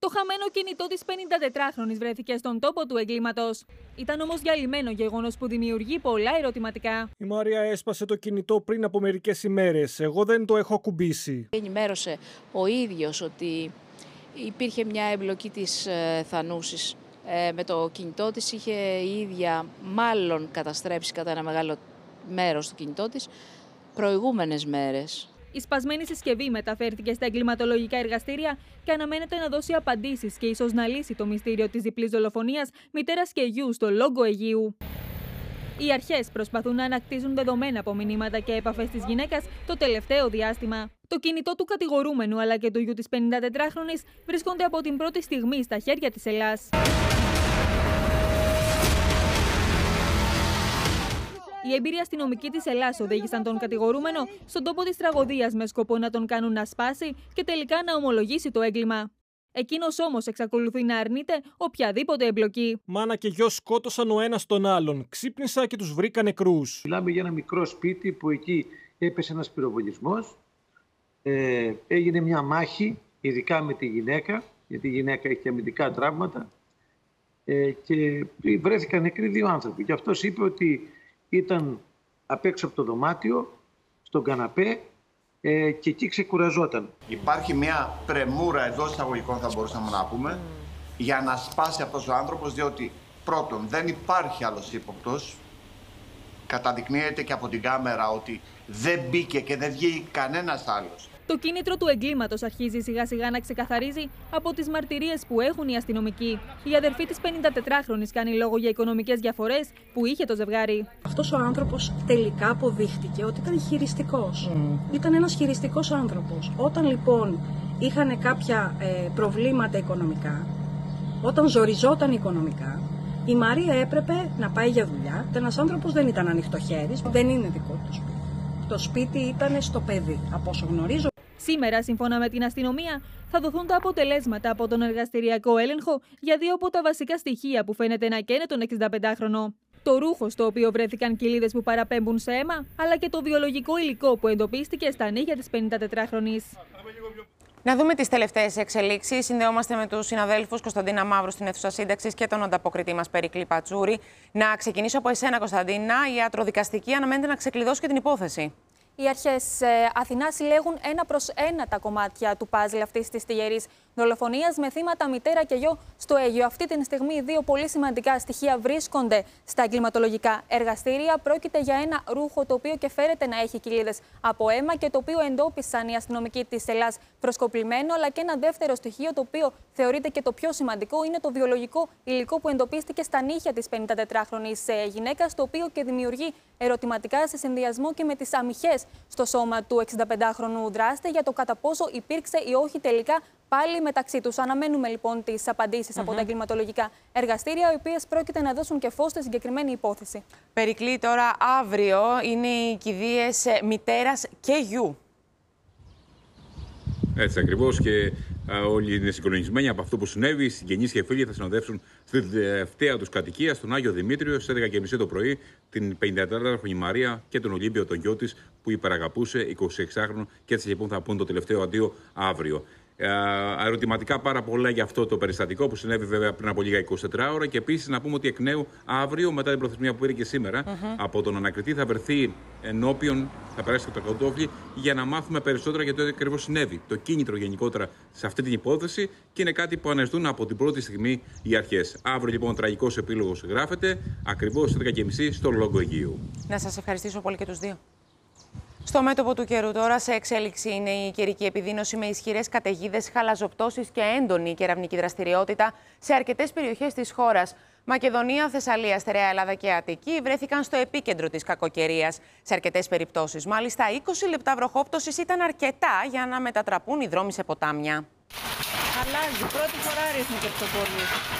Το χαμένο κινητό της 54χρονης βρέθηκε στον τόπο του εγκλήματος. Ήταν όμως διαλυμένο, γεγονός που δημιουργεί πολλά ερωτηματικά. Η Μαρία έσπασε το κινητό πριν από μερικές ημέρες. Εγώ δεν το έχω ακουμπήσει. Ενημέρωσε ο ίδιος ότι υπήρχε μια εμπλοκή της Θανούσης με το κινητό της. Είχε η ίδια μάλλον καταστρέψει κατά ένα μεγάλο μέρος του κινητό της προηγούμενες μέρες. Η σπασμένη συσκευή μεταφέρθηκε στα εγκληματολογικά εργαστήρια και αναμένεται να δώσει απαντήσεις και ίσως να λύσει το μυστήριο της διπλής δολοφονίας μητέρας και γιου στο Λόγκο Αιγαίου. Οι αρχές προσπαθούν να ανακτήσουν δεδομένα από μηνύματα και επαφές της γυναίκας το τελευταίο διάστημα. Το κινητό του κατηγορούμενου αλλά και του γιου της 54χρονης βρίσκονται από την πρώτη στιγμή στα χέρια της Ελλάς. Οι έμπειροι αστυνομικοί της Ελλάς οδήγησαν τον κατηγορούμενο στον τόπο της τραγωδίας με σκοπό να τον κάνουν να σπάσει και τελικά να ομολογήσει το έγκλημα. Εκείνος όμως εξακολουθεί να αρνείται οποιαδήποτε εμπλοκή. Μάνα και γιος σκότωσαν ο ένας τον άλλον. Ξύπνησα και τους βρήκα νεκρούς. Μιλάμε για ένα μικρό σπίτι που εκεί έπεσε ένας πυροβολισμός. Έγινε μια μάχη, ειδικά με τη γυναίκα, γιατί η γυναίκα έχει αμυντικά τραύματα. Και βρέθηκαν νεκροί δύο άνθρωποι. Και αυτός είπε ότι ήταν απ' έξω από το δωμάτιο, στον καναπέ και εκεί ξεκουραζόταν. Υπάρχει μια πρεμούρα εντός εισαγωγικών, θα μπορούσαμε να πούμε, για να σπάσει αυτός ο άνθρωπος, διότι πρώτον δεν υπάρχει άλλος ύποπτος. Καταδεικνύεται και από την κάμερα ότι δεν μπήκε και δεν βγήκε κανένας άλλος. Το κίνητρο του εγκλήματος αρχίζει σιγά σιγά να ξεκαθαρίζει από τις μαρτυρίες που έχουν οι αστυνομικοί. Η αδερφή της 54χρονης κάνει λόγο για οικονομικές διαφορές που είχε το ζευγάρι. Αυτός ο άνθρωπος τελικά αποδείχτηκε ότι ήταν χειριστικός. Ήταν ένας χειριστικός άνθρωπος. Όταν λοιπόν είχαν κάποια προβλήματα οικονομικά, όταν ζοριζόταν οικονομικά, η Μαρία έπρεπε να πάει για δουλειά. Ένας άνθρωπος δεν ήταν ανοιχτοχέρης, δεν είναι δικό του σπίτι. Το σπίτι ήταν στο παιδί, από όσο γνωρίζω. Σήμερα, σύμφωνα με την αστυνομία, θα δοθούν τα αποτελέσματα από τον εργαστηριακό έλεγχο για δύο από τα βασικά στοιχεία που φαίνεται να καίνε τον 65χρονο. Το ρούχο στο οποίο βρέθηκαν κοιλίδες που παραπέμπουν σε αίμα, αλλά και το βιολογικό υλικό που εντοπίστηκε στα νύχια της 54χρονης. Να δούμε τις τελευταίες εξελίξεις. Συνδεόμαστε με τους συναδέλφους Κωνσταντίνα Μαύρου στην αίθουσα σύνταξης και τον ανταποκριτή μας Περικλή Πατσούρη. Να ξεκινήσω από εσένα, Κωνσταντίνα. Η ιατροδικαστική αναμένεται να ξεκλειδώσει και την υπόθεση. Οι αρχές Αθηνάς συλλέγουν ένα προς ένα τα κομμάτια του παζλ αυτής της τυγερής δολοφονίας με θύματα μητέρα και γιο στο Αίγυο. Αυτή τη στιγμή δύο πολύ σημαντικά στοιχεία βρίσκονται στα εγκληματολογικά εργαστήρια. Πρόκειται για ένα ρούχο το οποίο και φέρεται να έχει κοιλίδες από αίμα και το οποίο εντόπισαν οι αστυνομικοί της Ελλάς προσκοπλημένο, αλλά και ένα δεύτερο στοιχείο το οποίο θεωρείται και το πιο σημαντικό είναι το βιολογικό υλικό που εντοπίστηκε στα νύχια της 54χρονης γυναίκας, το οποίο και δημιουργεί ερωτηματικά σε συνδυασμό και με τις αμυχές στο σώμα του 65χρονου δράστη για το κατά πόσο υπήρξε ή όχι τελικά πάλι μεταξύ τους. Αναμένουμε λοιπόν τις απαντήσεις από τα εγκληματολογικά εργαστήρια, οι οποίες πρόκειται να δώσουν και φως στη συγκεκριμένη υπόθεση. Περικλή, τώρα αύριο είναι οι κηδείες μητέρας και γιου. Έτσι ακριβώς, και όλοι είναι συγκλονισμένοι από αυτό που συνέβη. Οι συγγενείς και φίλοι θα συνοδεύσουν στη τελευταία τους κατοικία στον Άγιο Δημήτριο στις 11:30 το πρωί την 54χρονη Μαρία και τον Ολύμπιο, τον γιο της, που υπεραγαπούσε, 26χρονο, και έτσι λοιπόν θα πούν το τελευταίο αντίο αύριο. Ερωτηματικά πάρα πολλά για αυτό το περιστατικό που συνέβη βέβαια πριν από λίγα 24 ώρα. Και επίσης να πούμε ότι εκ νέου αύριο, μετά την προθεσμία που πήρε και σήμερα από τον ανακριτή, θα βρεθεί ενώπιον, θα περάσει το κατόφλι για να μάθουμε περισσότερα για το τι ακριβώς συνέβη. Το κίνητρο γενικότερα σε αυτή την υπόθεση, και είναι κάτι που αναζητούν από την πρώτη στιγμή οι αρχές. Αύριο λοιπόν τραγικός επίλογος γράφεται ακριβώς στις 11:30 στο Λόγκο Αιγαίου. Να σας ευχαριστήσω πολύ και τους δύο. Στο μέτωπο του καιρού τώρα, σε εξέλιξη είναι η καιρική επιδείνωση με ισχυρές καταιγίδες, χαλαζοπτώσεις και έντονη κεραυνική δραστηριότητα σε αρκετές περιοχές της χώρας. Μακεδονία, Θεσσαλία, Στερεά Ελλάδα και Αττική βρέθηκαν στο επίκεντρο της κακοκαιρίας. Σε αρκετές περιπτώσεις, μάλιστα, 20 λεπτά βροχόπτωσης ήταν αρκετά για να μετατραπούν οι δρόμοι σε ποτάμια. Αλλάζει, πρώτη φορά ρίχνει και το πολύ.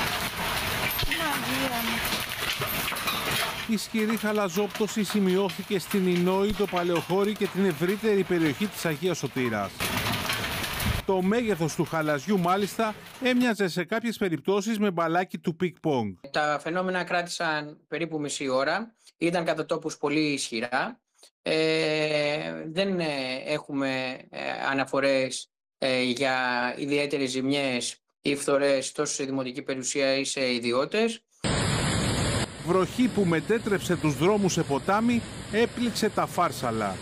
Ισχυρή χαλαζόπτωση σημειώθηκε στην Ινόη, το Παλαιοχώρι και την ευρύτερη περιοχή της Αγίας Σωτήρας. Το μέγεθος του χαλαζιού μάλιστα έμοιαζε σε κάποιες περιπτώσεις με μπαλάκι του πικ-πονγκ. Τα φαινόμενα κράτησαν περίπου μισή ώρα, ήταν κατά τόπους πολύ ισχυρά. Δεν έχουμε αναφορές για ιδιαίτερες ζημιές οι φθορές τόσο σε δημοτική περιουσία ή σε ιδιώτες. Βροχή που μετέτρεψε τους δρόμους σε ποτάμι έπληξε τα Φάρσαλα.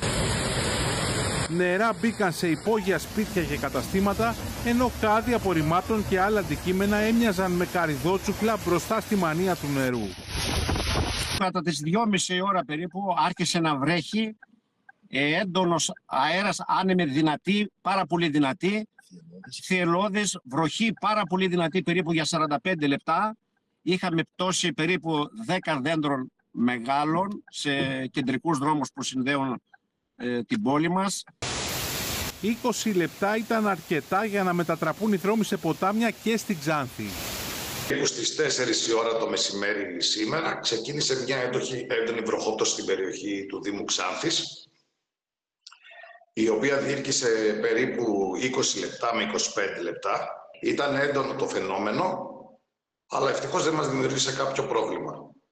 Νερά μπήκαν σε υπόγεια σπίτια και καταστήματα, ενώ κάδοι απορριμμάτων και άλλα αντικείμενα έμοιαζαν με καρυδότσουκλα μπροστά στη μανία του νερού. Κατά τις 2,5 ώρα περίπου άρχισε να βρέχει, έντονος αέρας, άνεμη δυνατή, πάρα πολύ δυνατή, θυελλώδης, βροχή πάρα πολύ δυνατή περίπου για 45 λεπτά. Είχαμε πτώση περίπου 10 δέντρων μεγάλων σε κεντρικούς δρόμους που συνδέουν την πόλη μας. 20 λεπτά ήταν αρκετά για να μετατραπούν οι δρόμοι σε ποτάμια και στην Ξάνθη. Περίπου στις 4 η ώρα το μεσημέρι σήμερα ξεκίνησε μια έντονη βροχόπτωση στην περιοχή του Δήμου Ξάνθης, η οποία διήρκησε περίπου 20 λεπτά με 25 λεπτά. Ήταν έντονο το φαινόμενο, αλλά ευτυχώς δεν μας δημιουργήσε κάποιο πρόβλημα.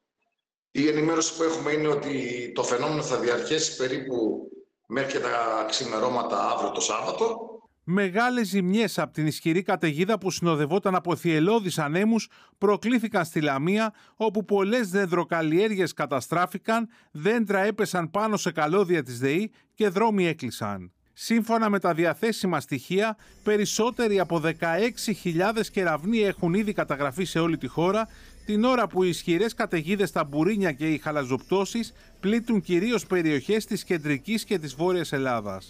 Η ενημέρωση που έχουμε είναι ότι το φαινόμενο θα διαρκέσει περίπου μέχρι και τα ξημερώματα αύριο το Σάββατο. Μεγάλες ζημιές από την ισχυρή καταιγίδα που συνοδευόταν από θυελλώδεις ανέμους προκλήθηκαν στη Λαμία, όπου πολλές δεντροκαλλιέργειες καταστράφηκαν, δέντρα έπεσαν πάνω σε καλώδια της ΔΕΗ και δρόμοι έκλεισαν. Σύμφωνα με τα διαθέσιμα στοιχεία, περισσότεροι από 16.000 κεραυνοί έχουν ήδη καταγραφεί σε όλη τη χώρα, την ώρα που οι ισχυρές καταιγίδες στα Μπουρίνια και οι χαλαζοπτώσεις πλήττουν κυρίως περιοχές της κεντρικής και της βόρειας Ελλάδας.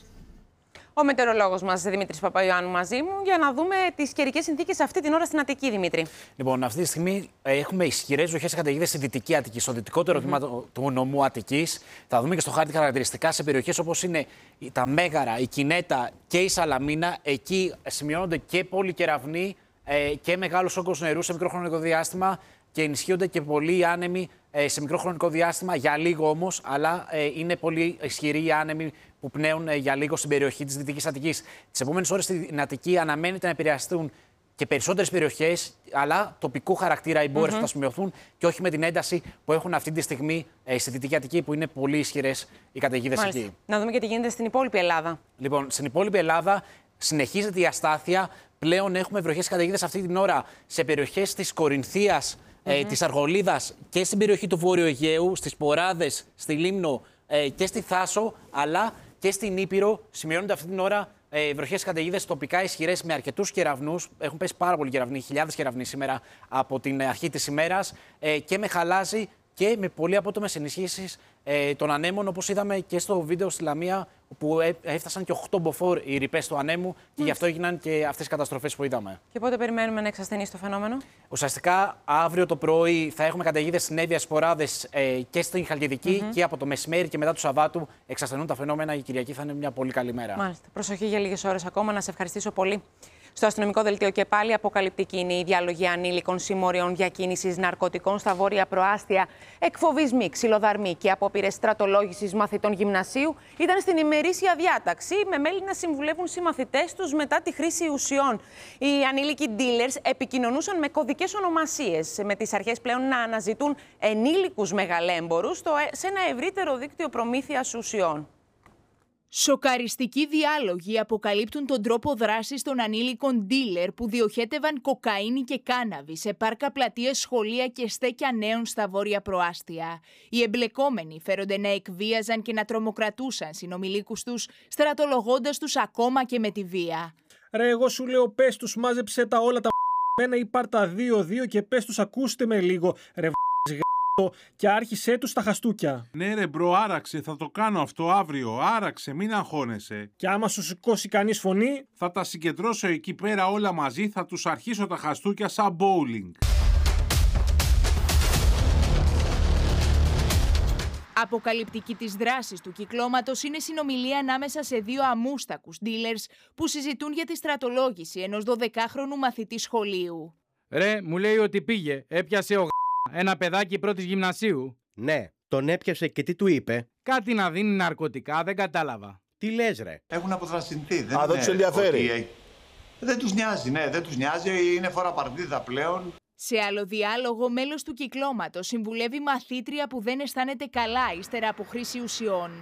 Ο μετεωρολόγος μας Δημήτρης Παπαϊωάννου μαζί μου για να δούμε τις καιρικές συνθήκες αυτή την ώρα στην Αττική, Δημήτρη. Λοιπόν, αυτή τη στιγμή έχουμε ισχυρές βροχές και καταιγίδες στη Δυτική Αττική, στο δυτικότερο τμήμα του νομού Αττικής. Θα δούμε και στο χάρτη χαρακτηριστικά σε περιοχές όπως είναι τα Μέγαρα, η Κινέτα και η Σαλαμίνα. Εκεί σημειώνονται και πολλοί κεραυνοί και μεγάλος όγκος νερού σε μικρό χρονικό διάστημα και ενισχύονται και πολλοί άνεμοι σε μικρό χρονικό διάστημα, για λίγο όμως, αλλά είναι πολύ ισχυροί οι άνεμοι που πνέουν για λίγο στην περιοχή της Δυτικής Αττικής. Τις επόμενες ώρες στην Αττική αναμένεται να επηρεαστούν και περισσότερες περιοχές, αλλά τοπικού χαρακτήρα οι μπόρες που θα σημειωθούν και όχι με την ένταση που έχουν αυτή τη στιγμή στη Δυτική Αττική, που είναι πολύ ισχυρές οι καταιγίδες εκεί. Να δούμε και τι γίνεται στην υπόλοιπη Ελλάδα. Λοιπόν, στην υπόλοιπη Ελλάδα συνεχίζεται η αστάθεια. Πλέον έχουμε βροχές και καταιγίδες αυτή την ώρα σε περιοχές της Κορινθίας, της Αργολίδας και στην περιοχή του Βόρειου Αιγαίου, στις Ποράδες, στη Λίμνο και στη Θάσο, αλλά και στην Ήπειρο σημειώνονται αυτή την ώρα βροχές και καταιγίδες τοπικά ισχυρές με αρκετούς κεραυνούς. Έχουν πέσει πάρα πολλοί κεραυνοί, χιλιάδες κεραυνοί σήμερα από την αρχή της ημέρας και με χαλάζι και με πολύ απότομες ενισχύσεις των ανέμων, όπως είδαμε και στο βίντεο στη Λαμία, που έφτασαν και 8 μποφόρ οι ρηπές του ανέμου και γι' αυτό έγιναν και αυτές οι καταστροφές που είδαμε. Και πότε περιμένουμε να εξασθενήσει το φαινόμενο? Ουσιαστικά αύριο το πρωί θα έχουμε καταιγίδες στην Εύβοια, Σποράδες και στην Χαλκιδική και από το μεσημέρι και μετά του Σαββάτου εξασθενούν τα φαινόμενα. Η Κυριακή θα είναι μια πολύ καλή μέρα. Μάλιστα. Προσοχή για λίγες ώρες ακόμα. Να σε ευχαριστήσω πολύ. Στο αστυνομικό δελτίο και πάλι αποκαλυπτική είναι η διάλογη ανήλικων συμμοριών διακίνησης ναρκωτικών στα βόρεια προάστια. Εκφοβισμοί, ξυλοδαρμοί και απόπειρες στρατολόγησης μαθητών γυμνασίου ήταν στην ημερήσια διάταξη, με μέλη να συμβουλεύουν συμμαθητές τους μετά τη χρήση ουσιών. Οι ανήλικοι dealers επικοινωνούσαν με κωδικές ονομασίες, με τις αρχές πλέον να αναζητούν ενήλικους μεγαλέμπορους σε ένα ευρύτερο δίκτυο προμήθειας ουσιών. Σοκαριστικοί διάλογοι αποκαλύπτουν τον τρόπο δράσης των ανήλικων dealer που διοχέτευαν κοκαίνη και κάναβη σε πάρκα, πλατείες, σχολεία και στέκια νέων στα βόρεια προάστια. Οι εμπλεκόμενοι φέρονται να εκβίαζαν και να τρομοκρατούσαν συνομιλίκους τους, στρατολογώντας τους ακόμα και με τη βία. Ρε, εγώ σου λέω, πες τους, μάζεψε τα όλα τα μένα ή πάρ' τα 2-2 και πες τους, ακούστε με λίγο, ρε και άρχισέ τους τα χαστούκια. Ναι ρε μπρο, άραξε, θα το κάνω αυτό αύριο, άραξε, μην αγχώνεσαι. Και άμα σου σηκώσει κανείς φωνή, θα τα συγκεντρώσω εκεί πέρα όλα μαζί, θα τους αρχίσω τα χαστούκια σαν bowling. Αποκαλυπτική της δράσης του κυκλώματος είναι συνομιλία ανάμεσα σε δύο αμούστακους dealers που συζητούν για τη στρατολόγηση ενός 12χρονου μαθητή σχολείου. Ρε, μου λέει ότι πήγε, έπιασε ένα παιδάκι πρώτης γυμνασίου. Ναι, τον έπιασε και τι του είπε? Κάτι να δίνει ναρκωτικά, δεν κατάλαβα. Τι λες ρε? Έχουν αποδραστηθεί. Δεν τους ενδιαφέρει. Δεν τους νοιάζει, ναι, δεν τους νοιάζει, είναι φορά παρτίδα πλέον. Σε άλλο διάλογο, μέλος του κυκλώματος συμβουλεύει μαθήτρια που δεν αισθάνεται καλά ύστερα από χρήση ουσιών.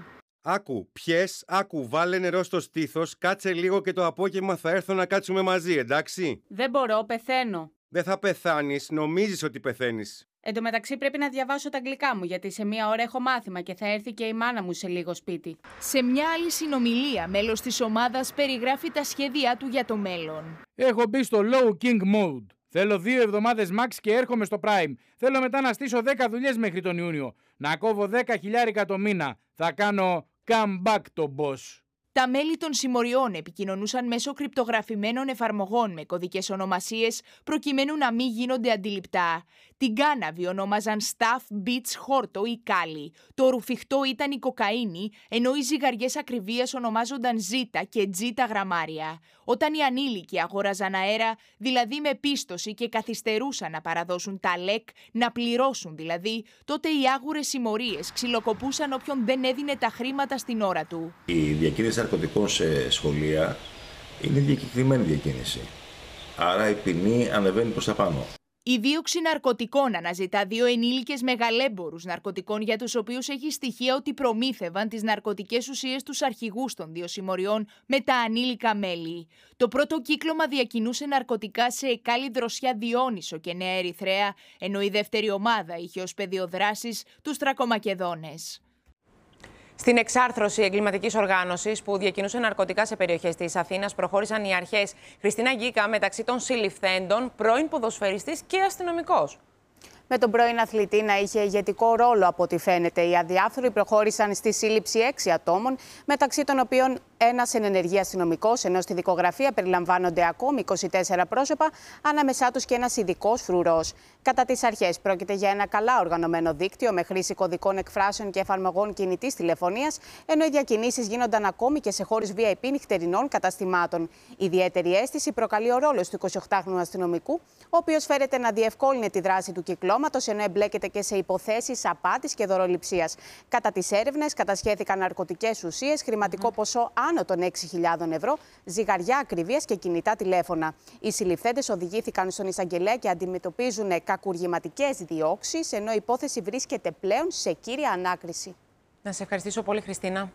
Άκου, πιες, άκου, βάλε νερό στο στήθος, κάτσε λίγο και το απόγευμα θα έρθω να κάτσουμε μαζί, εντάξει? Δεν μπορώ, πεθαίνω. Δεν θα πεθάνεις, νομίζεις ότι πεθαίνεις. Εν τω μεταξύ πρέπει να διαβάσω τα αγγλικά μου, γιατί σε μία ώρα έχω μάθημα και θα έρθει και η μάνα μου σε λίγο σπίτι. Σε μια άλλη συνομιλία, μέλος της ομάδας περιγράφει τα σχέδιά του για το μέλλον. Έχω μπει στο low king mode. Θέλω 2 εβδομάδες max και έρχομαι στο prime. Θέλω μετά να στήσω 10 δουλειές μέχρι τον Ιούνιο. Να κόβω 10.000 το μήνα. Θα κάνω come back το boss. Τα μέλη των συμμοριών επικοινωνούσαν μέσω κρυπτογραφημένων εφαρμογών με κωδικές ονομασίες προκειμένου να μην γίνονται αντιληπτά. Την κάναβη ονόμαζαν staff, beach, χόρτο ή κάλι. Το ρουφιχτό ήταν η κοκαίνη, ενώ οι ζυγαριές ακριβίας ονομάζονταν ζήτα και τζίτα γραμμάρια. Όταν οι ανήλικοι αγόραζαν αέρα, δηλαδή με πίστοση και καθυστερούσαν να παραδώσουν τα λεκ, να πληρώσουν δηλαδή, τότε οι άγουρες συμμορίες ξυλοκοπούσαν όποιον δεν έδινε τα χρήματα στην ώρα του. Η διακίνηση ναρκωτικών σε σχολεία είναι διακεκριμένη διακίνηση. Άρα η ποινή ανεβαίνει προς τα πάνω. Η δίωξη ναρκωτικών αναζητά 2 ενήλικες μεγαλέμπορους ναρκωτικών για τους οποίους έχει στοιχεία ότι προμήθευαν τις ναρκωτικές ουσίες τους αρχηγούς των 2 συμμοριών με τα ανήλικα μέλη. Το πρώτο κύκλωμα διακινούσε ναρκωτικά σε Εκάλη, Δροσιά, Διόνυσο και Νέα Ερυθρέα, ενώ η δεύτερη ομάδα είχε ως πεδίο δράσης τους Θρακομακεδόνες. Στην εξάρθρωση εγκληματικής οργάνωσης που διακινούσε ναρκωτικά σε περιοχές της Αθήνας προχώρησαν οι αρχές. Χριστίνα Γκίκα, μεταξύ των συλληφθέντων, πρώην ποδοσφαιριστής και αστυνομικός. Με τον πρώην αθλητή να είχε ηγετικό ρόλο από ό,τι φαίνεται. Οι αδιάφθοροι προχώρησαν στη σύλληψη 6 ατόμων, μεταξύ των οποίων ένας εν ενεργεία αστυνομικός, ενώ στη δικογραφία περιλαμβάνονται ακόμη 24 πρόσωπα, ανάμεσά τους και ένας ειδικός φρουρός. Κατά τις αρχές, πρόκειται για ένα καλά οργανωμένο δίκτυο με χρήση κωδικών εκφράσεων και εφαρμογών κινητής τηλεφωνίας, ενώ οι διακινήσεις γίνονταν ακόμη και σε χώρες VIP νυχτερινών καταστημάτων. Ιδιαίτερη αίσθηση προκαλεί ο ρόλος του 28χρονου αστυνομικού, ο οποίος φέρεται να διευκόλυνε τη δράση του κυκλώματος, ενώ εμπλέκεται και σε υποθέσεις απάτης και δωροληψίας. Κατά τις έρευνες, κατασχέθηκαν ναρκωτικές ουσίες, χρηματικό ποσό άνω των 6.000 ευρώ, ζυγαριά ακριβίας και κινητά τηλέφωνα. Οι συλληφθέντες οδηγήθηκαν στον εισαγγελέα και αντιμετωπίζουν κακουργηματικές διώξεις, ενώ η υπόθεση βρίσκεται πλέον σε κύρια ανάκριση. Να σε ευχαριστήσω πολύ, Χριστίνα.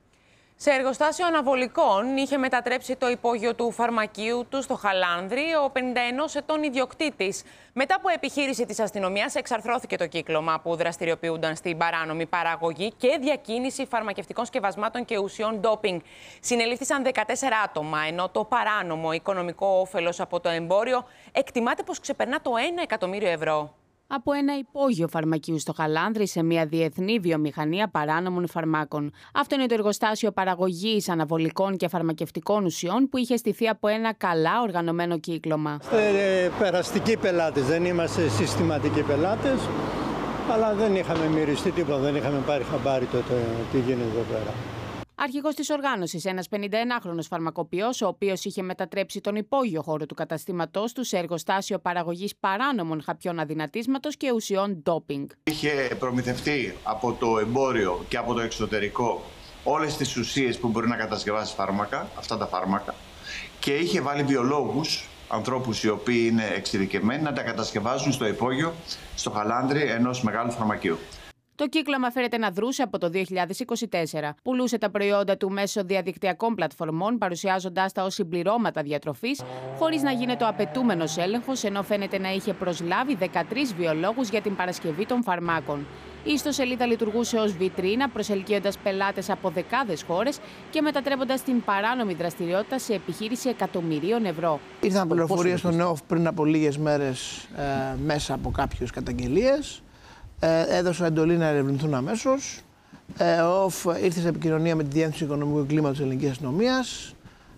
Σε εργοστάσιο αναβολικών είχε μετατρέψει το υπόγειο του φαρμακείου του στο Χαλάνδρι ο 51 ετών ιδιοκτήτης. Μετά από επιχείρηση της αστυνομίας εξαρθρώθηκε το κύκλωμα που δραστηριοποιούνταν στην παράνομη παραγωγή και διακίνηση φαρμακευτικών σκευασμάτων και ουσιών ντόπινγκ. Συνελήφθησαν 14 άτομα, ενώ το παράνομο οικονομικό όφελος από το εμπόριο εκτιμάται πως ξεπερνά το 1 εκατομμύριο ευρώ. Από ένα υπόγειο φαρμακείου στο Χαλάνδρι σε μια διεθνή βιομηχανία παράνομων φαρμάκων. Αυτό είναι το εργοστάσιο παραγωγής αναβολικών και φαρμακευτικών ουσιών που είχε στηθεί από ένα καλά οργανωμένο κύκλωμα. Είμαστε περαστικοί πελάτες, δεν είμαστε συστηματικοί πελάτες, αλλά δεν είχαμε μυριστεί τίποτα, δεν είχαμε πάρει χαμπάρι τότε τι γίνεται εδώ πέρα. Αρχηγός της οργάνωσης, ένας 51χρονος φαρμακοποιός, ο οποίος είχε μετατρέψει τον υπόγειο χώρο του καταστήματός του σε εργοστάσιο παραγωγής παράνομων χαπιών αδυνατίσματος και ουσιών ντόπινγκ. Είχε προμηθευτεί από το εμπόριο και από το εξωτερικό όλες τις ουσίες που μπορεί να κατασκευάσει φάρμακα, αυτά τα φάρμακα, και είχε βάλει βιολόγους, ανθρώπους οι οποίοι είναι εξειδικευμένοι, να τα κατασκευάζουν στο υπόγειο, στο Χαλάνδρι ενός μεγάλου φαρμακείου. Το κύκλωμα φέρεται να δρούσε από το 2024. Πουλούσε τα προϊόντα του μέσω διαδικτυακών πλατφορμών, παρουσιάζοντάς τα ως συμπληρώματα διατροφής, χωρίς να γίνεται ο απαιτούμενος έλεγχος, ενώ φαίνεται να είχε προσλάβει 13 βιολόγους για την παρασκευή των φαρμάκων. Η ιστοσελίδα λειτουργούσε ως βιτρίνα, προσελκύοντας πελάτες από δεκάδες χώρες και μετατρέποντας την παράνομη δραστηριότητα σε επιχείρηση εκατομμυρίων ευρώ. Ήρθαν πληροφορίες στον ΕΟΦ πριν από λίγες μέρες μέσα από κάποιες καταγγελίες. Έδωσα εντολή να ερευνηθούν αμέσως. Ο ΟΦ ήρθε σε επικοινωνία με τη Διεύθυνση Οικονομικού Εγκλήματος της Ελληνικής Αστυνομίας.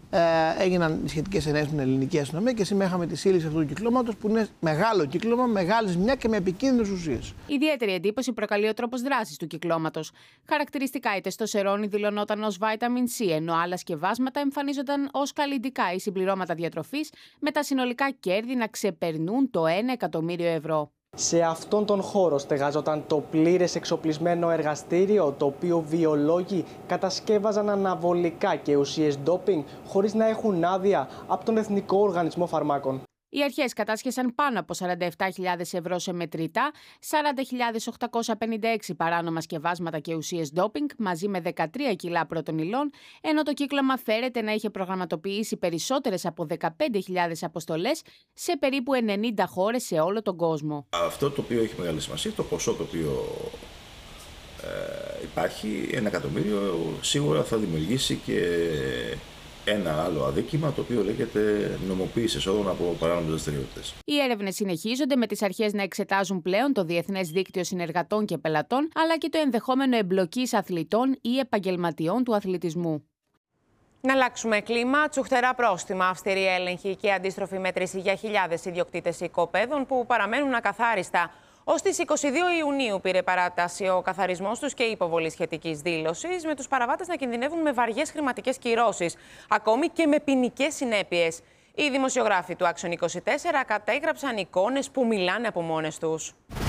Έγιναν σχετικές ενέργειες με την ελληνική αστυνομία και σήμερα είχαμε τη σύλληψη αυτού του κυκλώματος, που είναι μεγάλο κύκλωμα, μεγάλη ζημιά και με επικίνδυνες ουσίες. Ιδιαίτερη εντύπωση προκαλεί ο τρόπος δράσης του κυκλώματος. Χαρακτηριστικά η τεστοστερόνη δηλωνόταν ως vitamin C, ενώ άλλα σκευάσματα εμφανίζονταν ως καλλυντικά ή συμπληρώματα διατροφής, με τα συνολικά κέρδη να ξεπερνούν το 1 εκατομμύριο ευρώ. Σε αυτόν τον χώρο στεγάζονταν το πλήρες εξοπλισμένο εργαστήριο, το οποίο βιολόγοι κατασκεύαζαν αναβολικά και ουσίες ντόπινγκ χωρίς να έχουν άδεια από τον Εθνικό Οργανισμό Φαρμάκων. Οι αρχές κατάσχεσαν πάνω από 47.000 ευρώ σε μετρητά, 40.856 παράνομα σκευάσματα και ουσίες ντόπινγκ, μαζί με 13 κιλά πρώτων υλών, ενώ το κύκλωμα φέρεται να είχε προγραμματοποιήσει περισσότερες από 15.000 αποστολές σε περίπου 90 χώρες σε όλο τον κόσμο. Αυτό το οποίο έχει μεγάλη σημασία, το ποσό το οποίο υπάρχει, 1 εκατομμύριο, σίγουρα θα δημιουργήσει και ένα άλλο αδίκημα, το οποίο λέγεται νομοποίηση εσόδων από παράνομες δραστηριότητες. Οι έρευνες συνεχίζονται, με τις αρχές να εξετάζουν πλέον το Διεθνές Δίκτυο Συνεργατών και Πελατών, αλλά και το ενδεχόμενο εμπλοκής αθλητών ή επαγγελματιών του αθλητισμού. Να αλλάξουμε κλίμα. Τσουχτερά πρόστιμα, αυστηρή έλεγχη και αντίστροφη μέτρηση για χιλιάδες ιδιοκτήτες οικοπαίδων που παραμένουν ακαθάριστα. Ως τις 22 Ιουνίου πήρε παράταση ο καθαρισμός τους και η υποβολή σχετικής δήλωσης, με τους παραβάτες να κινδυνεύουν με βαριές χρηματικές κυρώσεις, ακόμη και με ποινικές συνέπειες. Οι δημοσιογράφοι του Action 24 κατέγραψαν εικόνες που μιλάνε από μόνες τους.